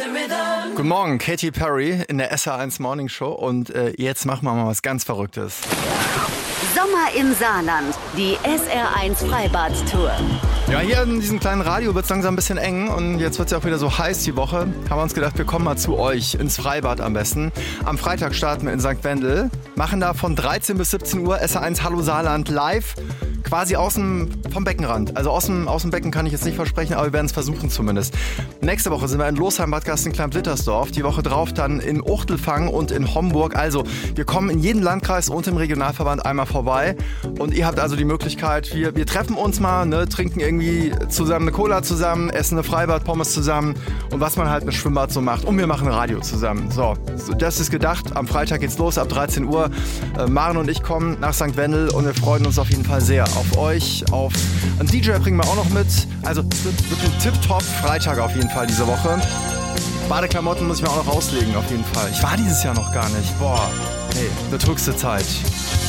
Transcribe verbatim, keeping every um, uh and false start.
Guten Morgen, Katy Perry in der S R eins Morning Show und äh, jetzt machen wir mal was ganz Verrücktes. Sommer im Saarland, die S R eins Freibad-Tour. Ja, hier in diesem kleinen Radio wird es langsam ein bisschen eng und jetzt wird es ja auch wieder so heiß die Woche. Haben wir uns gedacht, wir kommen mal zu euch ins Freibad am besten. Am Freitag starten wir in Sankt Wendel, machen da von dreizehn bis siebzehn Uhr S R eins Hallo Saarland live. Quasi außen vom Beckenrand. Also aus dem, aus dem Becken kann ich jetzt nicht versprechen, aber wir werden es versuchen zumindest. Nächste Woche sind wir in Losheim, Bad Gastein, Klein-Blittersdorf. Die Woche drauf dann in Uchtelfang und in Homburg. Also wir kommen in jeden Landkreis und im Regionalverband einmal vorbei. Und ihr habt also die Möglichkeit, wir, wir treffen uns mal, ne, trinken irgendwie zusammen eine Cola zusammen, essen eine Freibad-Pommes zusammen und was man halt mit Schwimmbad so macht. Und wir machen Radio zusammen. So, das ist gedacht. Am Freitag geht's los ab dreizehn Uhr. Äh, Maren und ich kommen nach Sankt Wendel und wir freuen uns auf jeden Fall sehr auf euch, auf einen D J bringen wir auch noch mit. Also es wird, wird ein Tip-Top Freitag auf jeden Fall diese Woche. Badeklamotten muss ich mir auch noch auslegen auf jeden Fall. Ich war dieses Jahr noch gar nicht. Boah, hey, wird höchste Zeit.